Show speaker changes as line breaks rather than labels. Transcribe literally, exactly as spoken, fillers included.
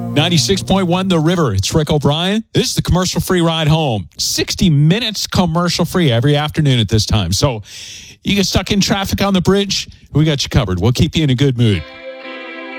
ninety-six point one The River. It's Rick O'Brien. This is the commercial-free ride home. sixty minutes commercial-free every afternoon at this time. So you get stuck in traffic on the bridge, we got you covered. We'll keep you in a good mood.